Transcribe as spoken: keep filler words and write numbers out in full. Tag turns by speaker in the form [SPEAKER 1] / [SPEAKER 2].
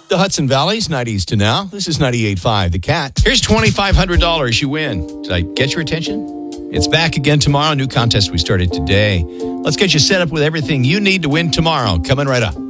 [SPEAKER 1] The Hudson Valley's nineties to now. This is ninety-eight point five, The Cat. Here's twenty-five hundred dollars you win. Did I get your attention? It's back again tomorrow. New contest we started today. Let's get you set up with everything you need to win tomorrow. Coming right up.